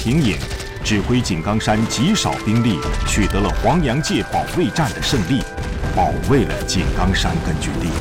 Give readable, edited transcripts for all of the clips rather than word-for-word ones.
平野指挥井冈山极少兵力取得了黄杨界保卫战的胜利，保卫了井冈山根据地。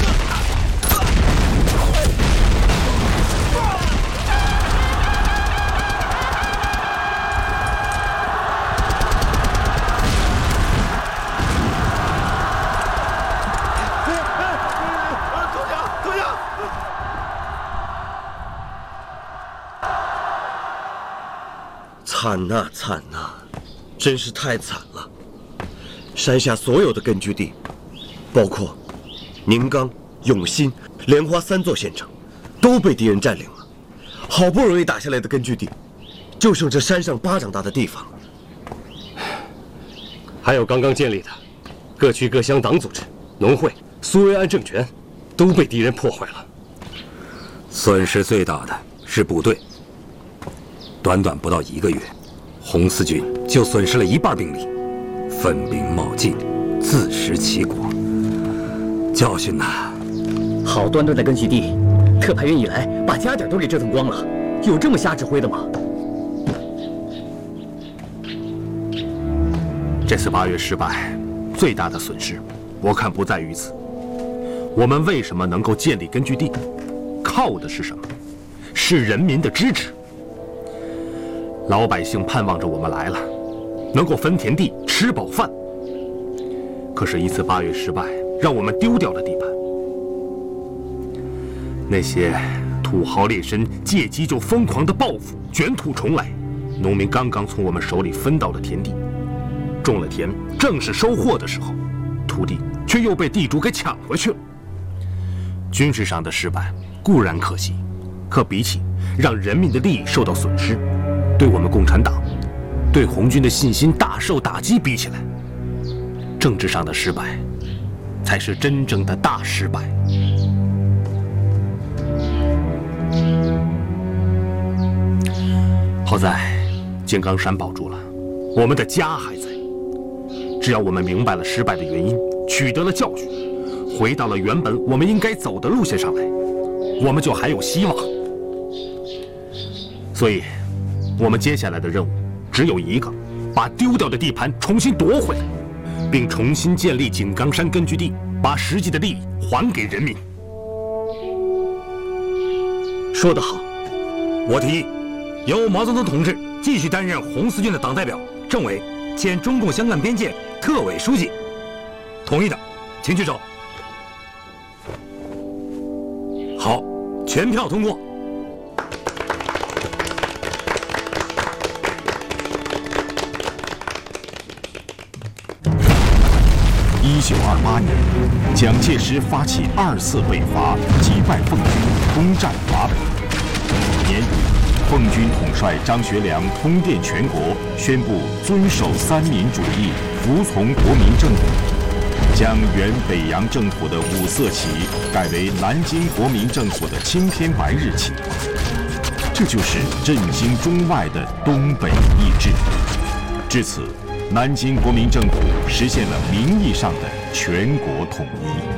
惨呐惨呐，真是太惨了！山下所有的根据地，包括宁冈、永新、莲花3座县城，都被敌人占领了。好不容易打下来的根据地，就剩这山上巴掌大的地方。 还有刚刚建立的各区各乡党组织、农会、苏维埃政权，都被敌人破坏了。 损失最大的是部队。短短不到1个月，红四军就损失了1半兵力，分兵冒进，自食其果。教训呐！ 好端端的根据地，特派员一来，把家底都给折腾光了，有这么瞎指挥的吗？ 这次8月失败，最大的损失，我看不在于此。我们为什么能够建立根据地？靠的是什么？是人民的支持。老百姓盼望着我们来了，能够分田地、吃饱饭。可是，一次8月失败，让我们丢掉了地盘。那些土豪劣绅借机就疯狂的报复，卷土重来。农民刚刚从我们手里分到了田地，种了田，正是收获的时候，土地却又被地主给抢回去了。军事上的失败固然可惜，可比起让人民的利益受到损失，对我们共产党、对红军的信心大受打击比起来，政治上的失败才是真正的大失败。好在井冈山保住了，我们的家还在。只要我们明白了失败的原因，取得了教训，回到了原本我们应该走的路线上来，我们就还有希望。所以我们接下来的任务只有一个，把丢掉的地盘重新夺回来，并重新建立井冈山根据地，把实际的利益还给人民。 说得好， 我提议，由毛泽东同志继续担任红四军的党代表、政委兼中共湘赣边界特委书记。同意的，请举手。好，全票通过。 1928年，蒋介石发起2次北伐，击败奉军，攻占华北。年底，奉军统帅张学良通电全国，宣布遵守三民主义，服从国民政府，将原北洋政府的5色旗改为南京国民政府的青天白日旗。这就是震惊中外的东北易帜。至此，南京国民政府实现了名义上的全国统一。